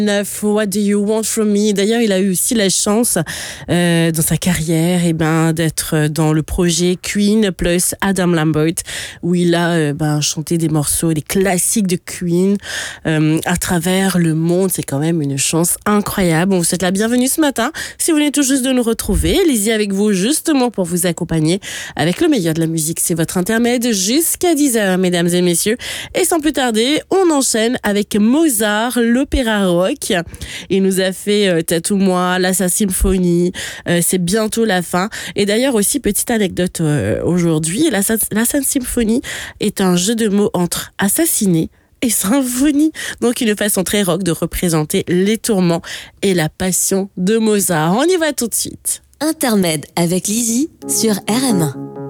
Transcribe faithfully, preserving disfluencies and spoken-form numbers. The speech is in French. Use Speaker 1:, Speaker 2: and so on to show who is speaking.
Speaker 1: neuf, What Do You Want From Me? D'ailleurs, il a eu aussi la chance euh, dans sa carrière eh ben, d'être dans le projet Queen plus Adam Lambert, où il a euh, ben, chanté des morceaux, des classiques de Queen euh, à travers le monde. C'est quand même une chance incroyable. On vous souhaite la bienvenue ce matin. Si vous venez tout juste de nous retrouver, Lizzie avec vous justement pour vous accompagner avec le meilleur de la musique. C'est votre intermède jusqu'à dix heures, mesdames et messieurs. Et sans plus tarder, on enchaîne avec Mozart, l'opéra rock. Il nous a fait euh, Tatoue-moi, la Sa Symphonie, euh, c'est bientôt la fin. Et d'ailleurs aussi, petite anecdote euh, aujourd'hui, la, la Sa Symphonie est un jeu de mots entre assassiner et symphonie. Donc une façon très rock de représenter les tourments et la passion de Mozart. On y va tout de suite.
Speaker 2: Intermède avec Lizzie sur R M un.